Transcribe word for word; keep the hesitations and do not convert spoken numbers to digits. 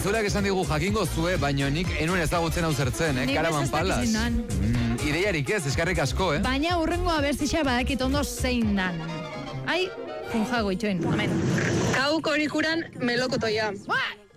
entzuleak esan digu jakingo zue, baino nik enuen ezagutzen hau zertzen, eh? Karaman Palas. Mm, ideiarik ez, eskarrik asko, eh? Baina urrengoa berzixa badakit ondo zein dan. Ai, funjago itxoen. Amen. Kau korikuran melokotoia. What?